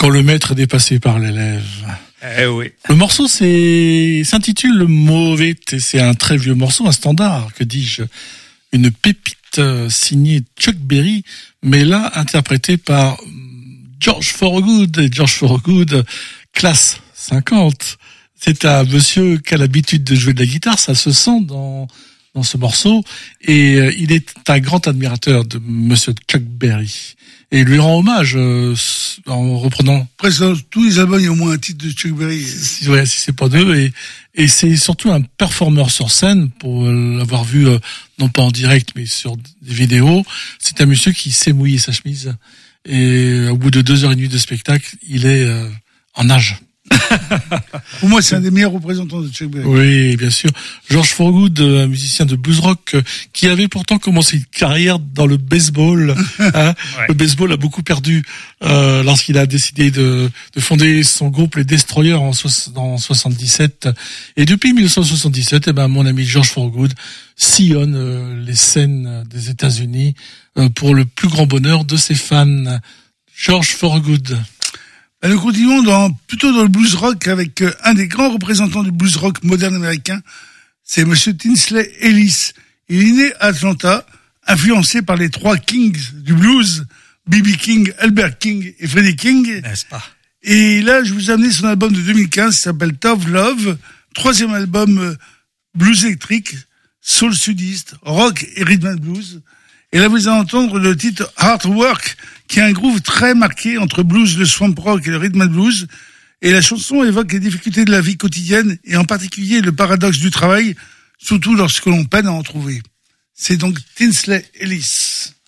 Quand le maître est dépassé par l'élève. Eh oui. Le morceau s'intitule Le Mauvais, et c'est un très vieux morceau, un standard, que dis-je, une pépite signée Chuck Berry, mais là interprétée par George Thorogood. Et George Thorogood, classe 50. C'est un monsieur qui a l'habitude de jouer de la guitare, ça se sent dans ce morceau, et il est un grand admirateur de monsieur Chuck Berry. Et il lui rend hommage en reprenant. Presque dans tous les albums, il y a au moins un titre de Chuck Berry. Si c'est pas deux, et c'est surtout un performeur sur scène, pour l'avoir vu non pas en direct mais sur des vidéos. C'est un monsieur qui sait mouiller sa chemise, et au bout de 2h30 de spectacle, il est en nage. Pour moi, c'est un des meilleurs représentants de Chuck Berry. Oui, bien sûr. George Thorogood, un musicien de blues rock qui avait pourtant commencé une carrière dans le baseball. Hein. Ouais. Le baseball a beaucoup perdu lorsqu'il a décidé de fonder son groupe Les Destroyers en 77. Et depuis 1977, mon ami George Thorogood sillonne les scènes des États-Unis pour le plus grand bonheur de ses fans. George Thorogood. Nous continuons plutôt dans le blues rock avec un des grands représentants du blues rock moderne américain, c'est monsieur Tinsley Ellis. Il est né à Atlanta, influencé par les 3 Kings du blues, B.B. King, Albert King et Freddie King. N'est-ce pas? Et là, je vous ai amené son album de 2015, qui s'appelle Tough Love, 3e album blues électrique, soul sudiste, rock et rhythm and blues. Et là, vous allez entendre le titre Hard Work, qui a un groove très marqué entre blues, le swamp rock et le rhythm and blues. Et la chanson évoque les difficultés de la vie quotidienne et en particulier le paradoxe du travail, surtout lorsque l'on peine à en trouver. C'est donc Tinsley Ellis.